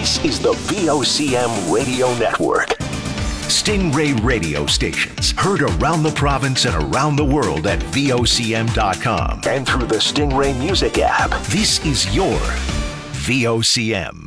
This is the VOCM Radio Network. Stingray radio stations heard around the province and around the world at VOCM.com and through the Stingray Music app. This is your VOCM.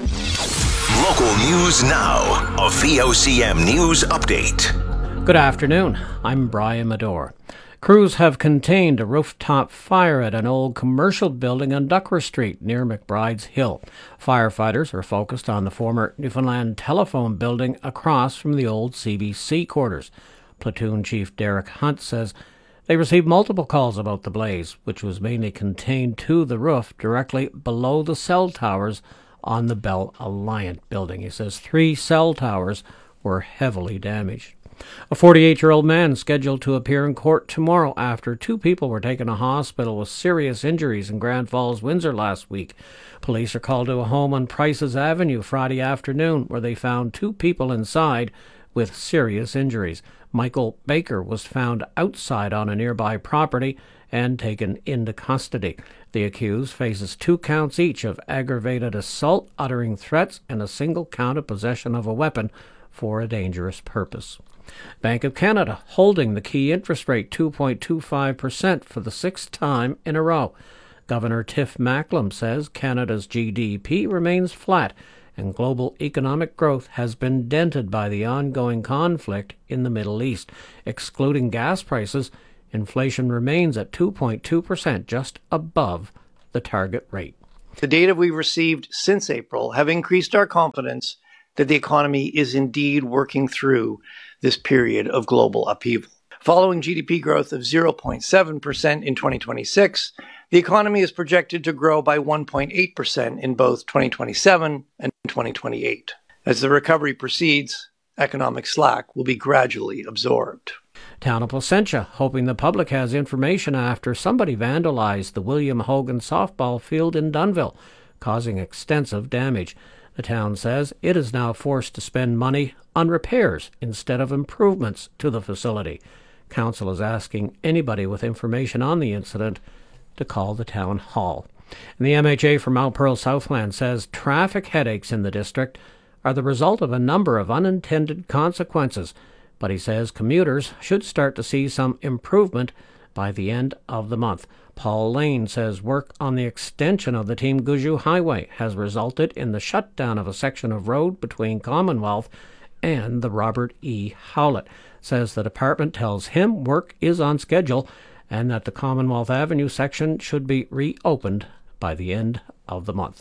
Local news now. A VOCM news update. Good afternoon. I'm Brian Medore. Crews have contained a rooftop fire at an old commercial building on Duckworth Street near McBride's Hill. Firefighters are focused on the former Newfoundland Telephone building across from the old CBC quarters. Platoon Chief Derek Hunt says they received multiple calls about the blaze, which was mainly contained to the roof directly below the cell towers on the Bell Alliant building. He says 3 cell towers were heavily damaged. A 48-year-old man scheduled to appear in court tomorrow after 2 people were taken to hospital with serious injuries in Grand Falls, Windsor last week. Police are called to a home on Prices Avenue Friday afternoon where they found 2 people inside with serious injuries. Michael Baker was found outside on a nearby property and taken into custody. The accused faces 2 counts each of aggravated assault, uttering threats, and a single count of possession of a weapon for a dangerous purpose. Bank of Canada holding the key interest rate 2.25% for the 6th time in a row. Governor Tiff Macklem says Canada's GDP remains flat and global economic growth has been dented by the ongoing conflict in the Middle East. Excluding gas prices, inflation remains at 2.2%, just above the target rate. The data we've received since April have increased our confidence that the economy is indeed working through this period of global upheaval. Following GDP growth of 0.7% in 2026, the economy is projected to grow by 1.8% in both 2027 and 2028. As the recovery proceeds, economic slack will be gradually absorbed. Town of Placentia hoping the public has information after somebody vandalized the William Hogan softball field in Dunnville, causing extensive damage. The town says it is now forced to spend money on repairs instead of improvements to the facility. Council is asking anybody with information on the incident to call the town hall. And the MHA for Mount Pearl Southland says traffic headaches in the district are the result of a number of unintended consequences, but he says commuters should start to see some improvement by the end of the month. Paul Lane says work on the extension of the Team Guju Highway has resulted in the shutdown of a section of road between Commonwealth and the Robert E. Howlett. Says the department tells him work is on schedule and that the Commonwealth Avenue section should be reopened by the end of the month.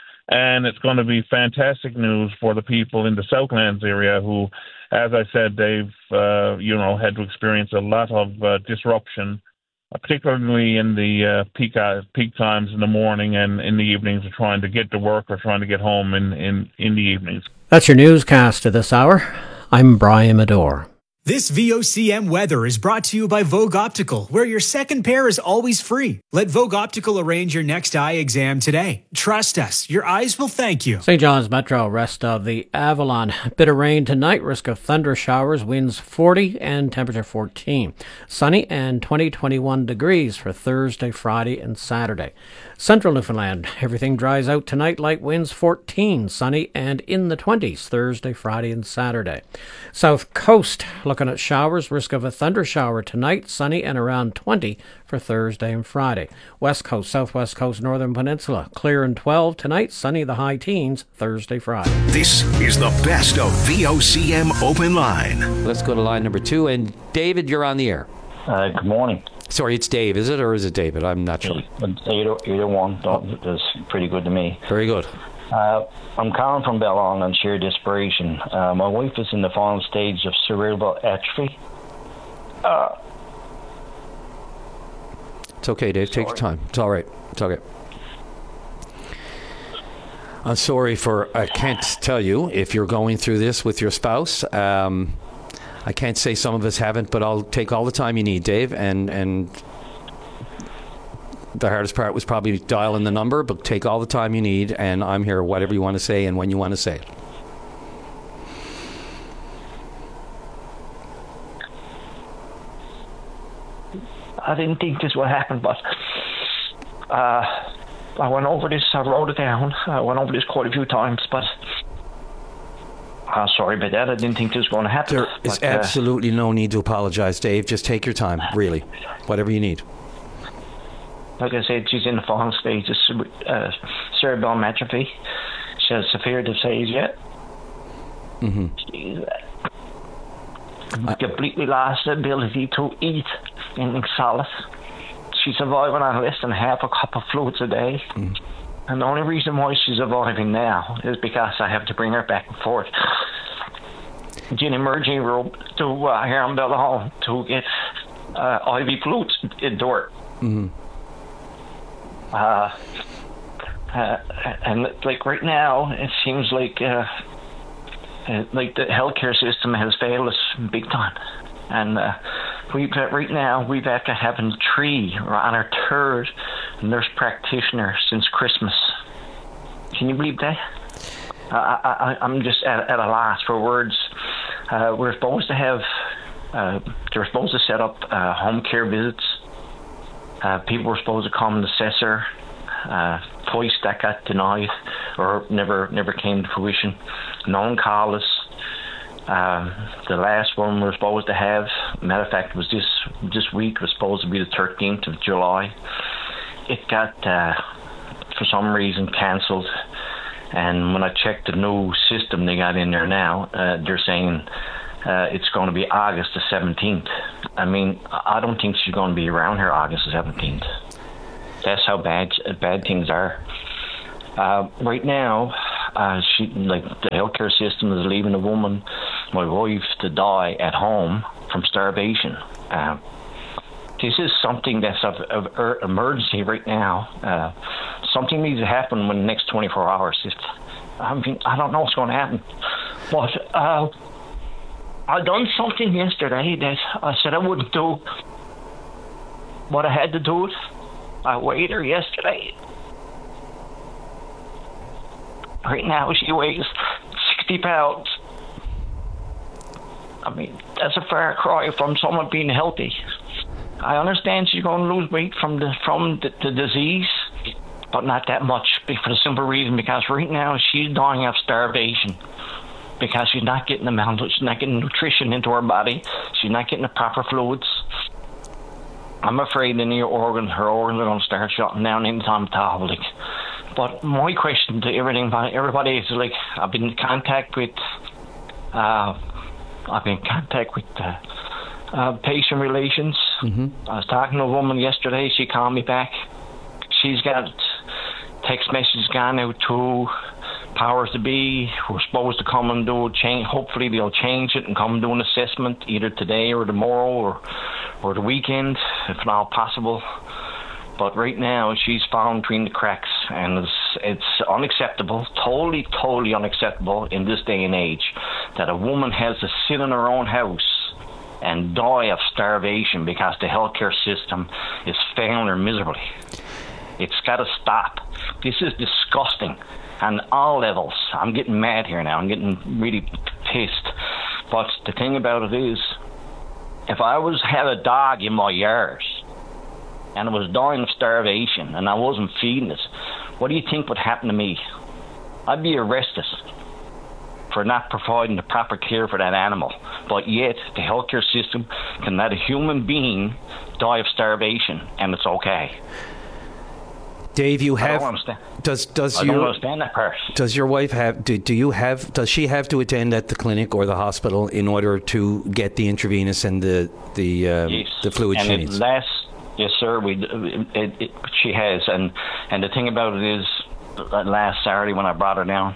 And it's going to be fantastic news for the people in the Southlands area who, as I said, they've had to experience a lot of disruption, particularly in the peak times in the morning and in the evenings, trying to get to work or trying to get home in the evenings. That's your newscast of this hour. I'm Brian Medore. This VOCM weather is brought to you by Vogue Optical, where your second pair is always free. Let Vogue Optical arrange your next eye exam today. Trust us, your eyes will thank you. St. John's Metro, rest of the Avalon. Bit of rain tonight, risk of thunder showers, winds 40 and temperature 14. Sunny and 21 degrees for Thursday, Friday and Saturday. Central Newfoundland, everything dries out tonight, light winds 14, sunny and in the 20s Thursday, Friday and Saturday. South Coast, looking at showers, risk of a thunder shower tonight, sunny and around 20 for Thursday and Friday. West Coast, Southwest Coast, Northern Peninsula, clear and 12 tonight, sunny the high teens Thursday, Friday. This is the best of VOCM Open Line. Let's go to line number 2, and David, you're on the air. Good morning. Sorry, it's Dave, is it, or is it David? I'm not sure. Either one. That's pretty good to me. Very good. I'm calling from Bellong on sheer desperation. My wife is in the final stage of cerebral atrophy. It's okay, Dave. Take your time. It's all right. It's okay. I'm sorry I can't tell you if you're going through this with your spouse. I can't say some of us haven't, but I'll take all the time you need, Dave. And the hardest part was probably dialing the number, but take all the time you need, and I'm here whatever you want to say and when you want to say it. I didn't think this would happen, but I went over this, I wrote it down. I went over this quite a few times, but sorry about that. I didn't think this was going to happen. There is absolutely no need to apologise, Dave. Just take your time, really. Whatever you need. Like I said, she's in the final stage of cerebral atrophy. She has severe disease yet. Mm-hmm. She's completely lost the ability to eat anything solid. She's surviving on less than half a cup of fluids a day. Mm. And the only reason why she's surviving now is because I have to bring her back and forth to an emergency room to here in Bellahone to get IV fluids into her. Mm-hmm. And like right now, it seems like the healthcare system has failed us big time. And right now we've after having 3 or on our 3rd nurse practitioner since Christmas. Can you believe that? I'm just at a loss for words. We're supposed to have they're supposed to set up home care visits. People were supposed to come and assess her. Twice that got denied or never came to fruition. No one called us. The last one we were supposed to have, matter of fact, it was this week, was supposed to be the 13th of July. It got, for some reason, cancelled. And when I checked the new system they got in there now, they're saying it's going to be August the 17th. I mean, I don't think she's going to be around here August the 17th. That's how bad things are. Right now, the healthcare system is leaving a woman, my wife, to die at home from starvation. This is something that's of emergency right now. Something needs to happen in the next 24 hours. I don't know what's going to happen. But I done something yesterday that I said I wouldn't do, but I had to do it. I weighed her yesterday. Right now she weighs 60 pounds. I mean, that's a far cry from someone being healthy. I understand she's going to lose weight from the disease, but not that much, for the simple reason because right now she's dying of starvation because she's not getting she's not getting nutrition into her body. She's not getting the proper fluids. I'm afraid her organs are going to start shutting down anytime at all. But my question to everybody is I've been in contact with patient relations. Mm-hmm. I was talking to a woman yesterday. She called me back. She's got text messages gone out to powers to be. We're supposed to come and do a change. Hopefully they'll change it and come and do an assessment either today or tomorrow or the weekend, if at all possible. But right now she's fallen between the cracks, and it's unacceptable, totally unacceptable in this day and age that a woman has to sit in her own house and die of starvation because the healthcare system is failing her miserably. It's got to stop. This is disgusting on all levels. I'm getting mad here now. I'm getting really pissed. But the thing about it is, if I had a dog in my yard and it was dying of starvation and I wasn't feeding it, what do you think would happen to me? I'd be arrested for not providing the proper care for that animal. But yet, the healthcare system can let a human being die of starvation, and it's okay. Dave, you have. I don't understand. I don't understand that part. Does your wife have? Does she have to attend at the clinic or the hospital in order to get the intravenous and the fluid she needs? Yes, sir. She has, and the thing about it is, last Saturday when I brought her down,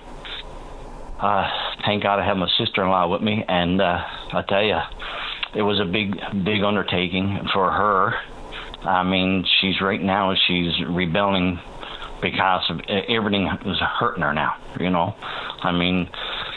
thank God I have my sister-in-law with me, and I tell you, it was a big undertaking for her. I mean, she's rebelling because of everything is hurting her now. You know, I mean,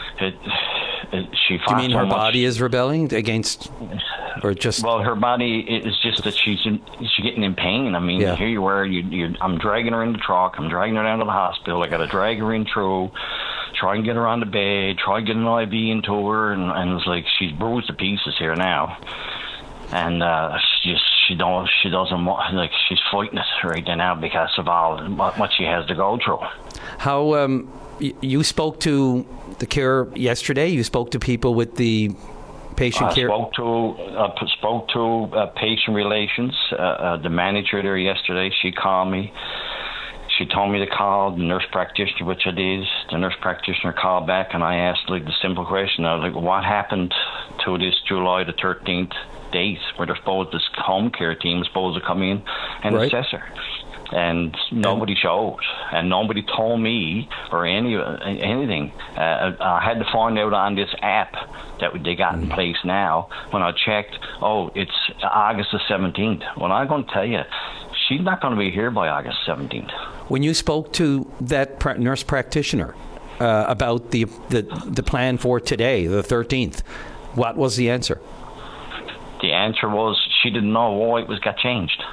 she. Do you mean her body is rebelling against, or just? Well, her body is just that she's getting in pain. I mean, Here you are. I'm dragging her in the truck. I'm dragging her down to the hospital. I got to drag her in through. Try and get her on the bed. Try and get an IV into her, and it's like she's bruised to pieces here now. And she doesn't want, like, she's fighting it right now because of all what she has to go through. How you spoke to the care yesterday? You spoke to people with the patient care? I spoke to patient relations, the manager there yesterday. She called me. She told me to call the nurse practitioner, which I did. The nurse practitioner called back, and I asked, like, the simple question. I was like, what happened to this July the 13th date where this home care team was supposed to come in and assess her? And nobody showed, and nobody told me or anything. I had to find out on this app that they got in place now. When I checked, it's August the 17th. Well, I'm going to tell you, she's not going to be here by August 17th. When you spoke to that nurse practitioner about the plan for today, the 13th, what was the answer? The answer was she didn't know why it got changed.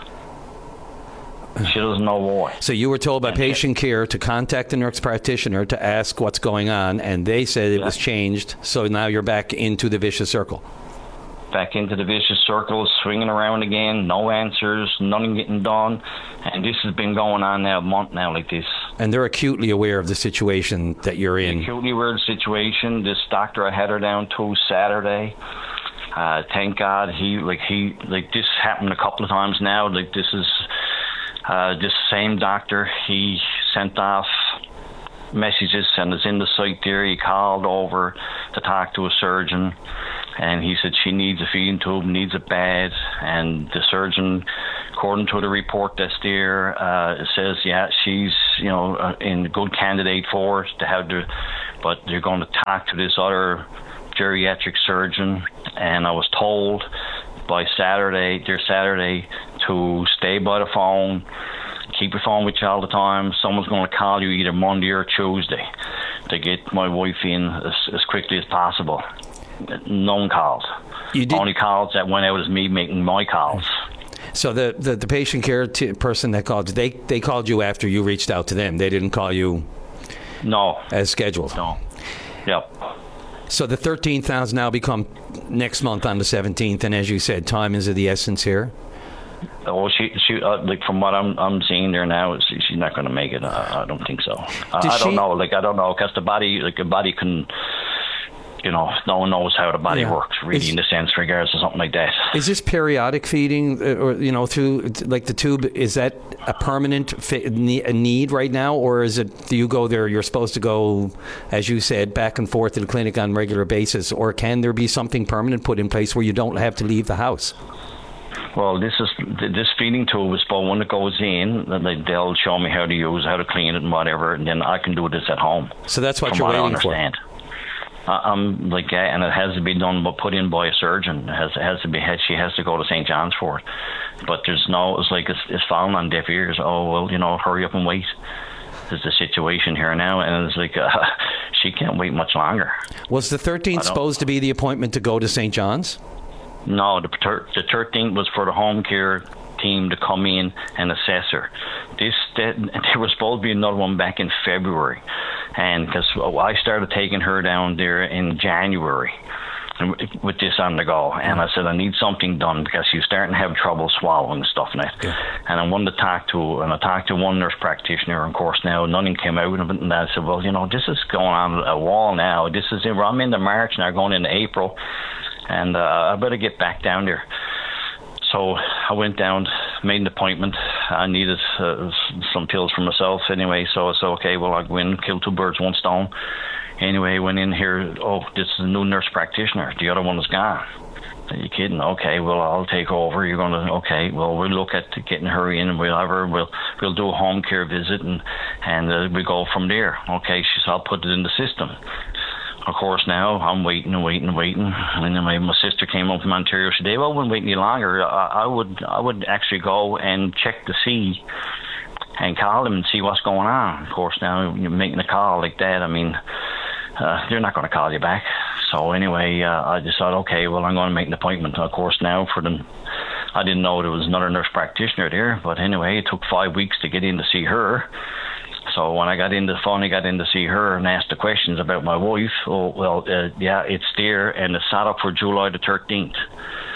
She doesn't know why. So you were told by patient care to contact the nurse practitioner to ask what's going on, and they said it was changed, so now you're back into the vicious circle. Back into the vicious circle, swinging around again, no answers, nothing getting done, and this has been going on now a month now like this. And they're acutely aware of the situation that you're in. Acutely aware of the situation. This doctor I had her down to Saturday. Thank God this happened a couple of times now. Like, this is this same doctor. He sent off messages and is in the site there. He called over to talk to a surgeon, and he said she needs a feeding tube, needs it bad. And the surgeon, according to the report that's there, says she's in good candidate for it to have but they're going to talk to this other geriatric surgeon. And I was told by Saturday to stay by the phone, keep your phone with you all the time. Someone's going to call you either Monday or Tuesday to get my wife in as quickly as possible. No one called. Only calls that went out is me making my calls. So the patient care person that called, they called you after you reached out to them. They didn't call you as scheduled? No. Yep. So the 13th has now become next month on the 17th, and as you said, time is of the essence here. Well, she like, from what I'm seeing there now, she's not going to make it. I don't think so. I don't know. Like, I don't know, because the body can, no one knows how the body works really, in the sense, regards to something like that. Is this periodic feeding, or through like the tube? Is that a permanent need right now, or is it? Do you go there? You're supposed to go, as you said, back and forth to the clinic on a regular basis, or can there be something permanent put in place where you don't have to leave the house? Well, this feeding tube is for when it goes in, they'll show me how to use, how to clean it and whatever, and then I can do this at home. So that's what you're waiting for. And it has to be done, but put in by a surgeon. She has to go to St. John's for it. But there's it's falling on deaf ears. Hurry up and wait. Is the situation here now, and it's like she can't wait much longer. Was the 13th supposed to be the appointment to go to St. John's? No, the 13th was for the home care team to come in and assess her. There was supposed to be another one back in February, and because I started taking her down there in January with this on the go, and I said I need something done because she's starting to have trouble swallowing stuff now. Yeah. And I wanted to talk to one nurse practitioner, and of course now nothing came out of it, and I said, well, this is going on a while now. I'm into March now, going into April, and I better get back down there. So I went down, made an appointment. I needed some pills for myself anyway, so I said, okay, well, I'll go in and kill two birds, one stone. Anyway, went in here, this is a new nurse practitioner. The other one is gone. Are you kidding? Okay, well, I'll take over. You're going to, okay, well, we'll look at getting her in, and we'll do a home care visit, and we go from there. Okay, she said, I'll put it in the system. Of course, now I'm waiting. And then my sister came up from Ontario. She said, well, I wouldn't wait any longer. I would actually go and check to see and call them and see what's going on. Of course, now you're making a call like that. I mean, they're not going to call you back. So anyway, I just thought, okay, well, I'm going to make an appointment. Of course, now for them, I didn't know there was another nurse practitioner there. But anyway, it took 5 weeks to get in to see her. So when I finally got in to see her and asked the questions about my wife, it's there, and it's set up for July the 13th.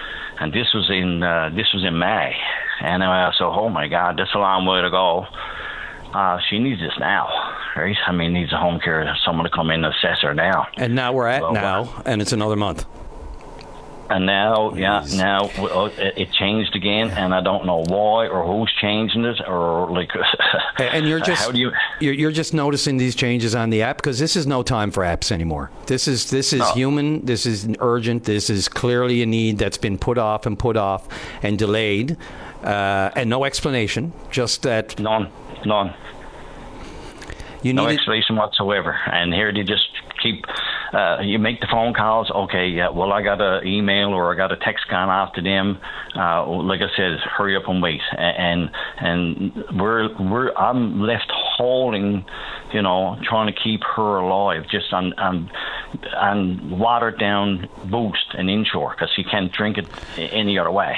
and this was in May. And I said, oh my God, that's a long way to go. She needs this now, right? I mean, needs a home care, someone to come in and assess her now. And now we're at and it's another month. And now, it changed again, and I don't know why or who's changing it, or like. And you're just you're just noticing these changes on the app, because this is no time for apps anymore. This is human. This is urgent. This is clearly a need that's been put off and delayed, and no explanation. Just that none. No explanation whatsoever. And here they just keep. You make the phone calls. Okay, yeah. Well, I got an email or I got a text gone off to them. Like I said, hurry up and wait. And I'm left holding, trying to keep her alive, just on watered down Boost and Inshore, because she can't drink it any other way.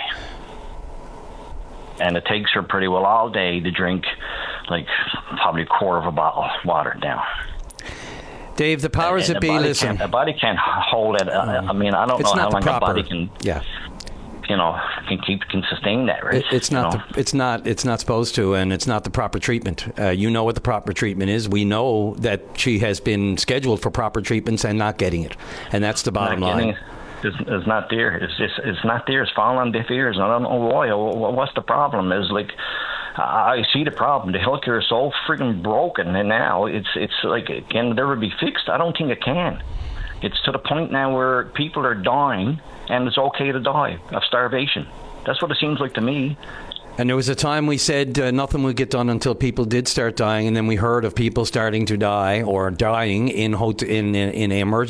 And it takes her pretty well all day to drink, like probably a quarter of a bottle watered down. Dave, the powers that be, listen. The body can't hold it. I mean, I don't know how long the body can. Yeah. Can sustain that, right? It's not supposed to, and it's not the proper treatment. You know what the proper treatment is. We know that she has been scheduled for proper treatments and not getting it, and that's the bottom line. It's not there. It's not there. It's falling on deaf ears, and I don't know why. What's the problem? Is like. I see the problem. The healthcare is so freaking broken, and now it's like, can it ever be fixed? I don't think it can. It's to the point now where people are dying, and it's okay to die of starvation. That's what it seems like to me. And there was a time we said nothing would get done until people did start dying, and then we heard of people starting to die or dying in emergency